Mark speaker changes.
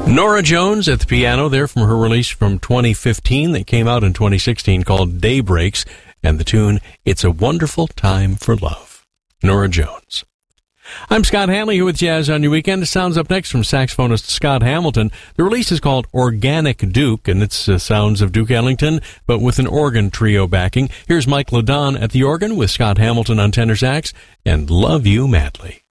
Speaker 1: Norah Jones at the piano there from her release from 2015 that came out in 2016 called Daybreaks, and the tune It's a Wonderful Time for Love. Norah Jones. I'm Scott Hanley here with Jazz on Your Weekend. Sounds up next from saxophonist Scott Hamilton. The release is called Organic Duke, and it's sounds of Duke Ellington, but with an organ trio backing. Here's Mike LeDon at the organ with Scott Hamilton on tenor sax, and Love You Madly.